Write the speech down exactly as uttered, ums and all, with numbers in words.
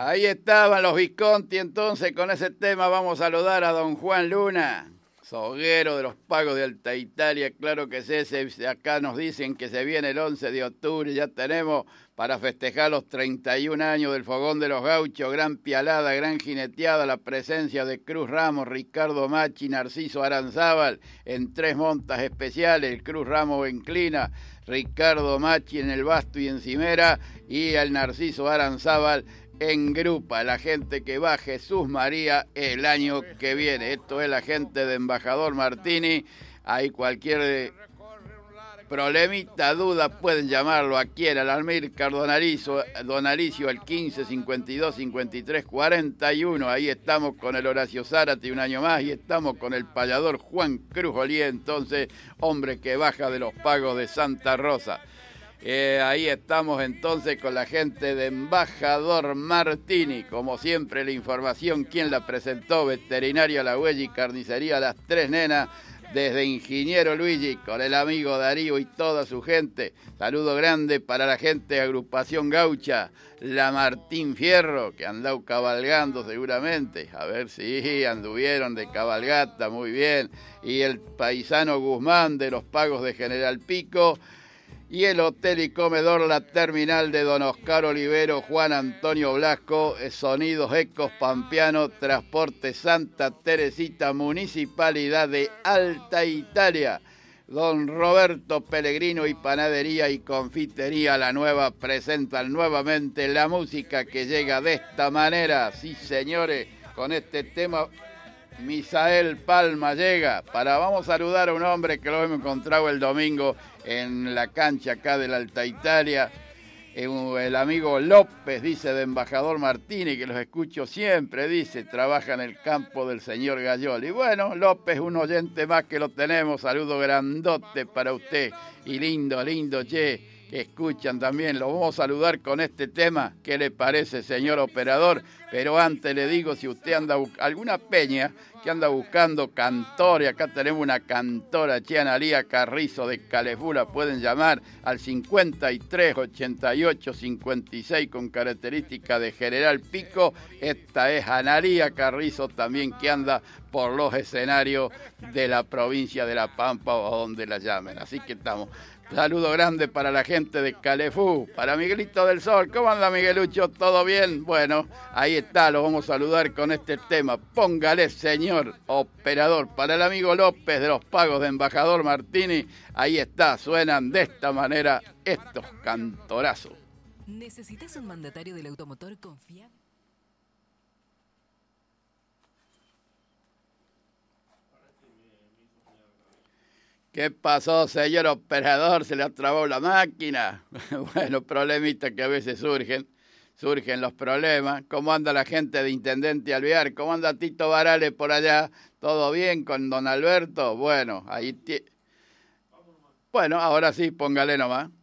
Ahí estaban los Visconti, entonces con ese tema vamos a saludar a don Juan Luna, soguero de los Pagos de Alta Italia, claro que es ese. Acá nos dicen que se viene el once de octubre, ya tenemos para festejar los treinta y un años del Fogón de los Gauchos, gran pialada, gran jineteada, la presencia de Cruz Ramos, Ricardo Machi, Narciso Aranzábal en tres montas especiales, el Cruz Ramos inclina, Ricardo Machi en el basto y encimera, y el Narciso Aranzábal en grupa, la gente que va a Jesús María el año que viene. Esto es la gente de Embajador Martini. Hay cualquier problemita, duda, pueden llamarlo aquí en el Almícar Don Alicio, Don Alicio al quince cincuenta y dos cincuenta y tres cuarenta y uno. Ahí estamos con el Horacio Zárate un año más y estamos con el payador Juan Cruz Olía, entonces hombre que baja de los Pagos de Santa Rosa. Eh, ahí estamos entonces con la gente de Embajador Martini. Como siempre la información, ¿quién la presentó? Veterinaria La Huella y Carnicería Las Tres Nenas, desde Ingeniero Luigi, con el amigo Darío y toda su gente. Saludo grande para la gente de Agrupación Gaucha, la Martín Fierro, que andó cabalgando seguramente. A ver si anduvieron de cabalgata, muy bien. Y el paisano Guzmán de los Pagos de General Pico. Y el Hotel y Comedor La Terminal de don Oscar Olivero, Juan Antonio Blasco, Sonidos Ecos Pampeano, Transporte Santa Teresita, Municipalidad de Alta Italia. Don Roberto Pellegrino y Panadería y Confitería La Nueva presentan nuevamente la música que llega de esta manera. Sí, señores, con este tema Misael Palma llega. Para vamos a saludar a un hombre que lo hemos encontrado el domingo en la cancha acá de la Alta Italia, el amigo López, dice, de Embajador Martini, que los escucho siempre, dice, trabaja en el campo del señor Gayoli. Bueno, López, un oyente más que lo tenemos, saludo grandote para usted, y lindo, lindo, che, que escuchan también, lo vamos a saludar con este tema. ¿Qué le parece, señor operador? Pero antes le digo, si usted anda alguna peña que anda buscando cantores, acá tenemos una cantora, che, Analía Carrizo de Calefula, pueden llamar al cincuenta y tres ochenta y ocho cincuenta y seis con característica de General Pico. Esta es Analía Carrizo también, que anda por los escenarios de la provincia de La Pampa o donde la llamen. Así que estamos. Saludo grande para la gente de Calefú, para Miguelito del Sol. ¿Cómo anda, Miguelucho? ¿Todo bien? Bueno, ahí está, lo vamos a saludar con este tema. Póngale, señor operador. Para el amigo López de los Pagos de Embajador Martini, ahí está, suenan de esta manera estos cantorazos. ¿Necesitas un mandatario del automotor confiable? ¿Qué pasó, señor operador? ¿Se le ha trabado la máquina? Bueno, problemitas que a veces surgen, surgen los problemas. ¿Cómo anda la gente de Intendente Alvear? ¿Cómo anda Tito Varales por allá? ¿Todo bien con don Alberto? Bueno, ahí... Bueno, ahora sí, póngale nomás.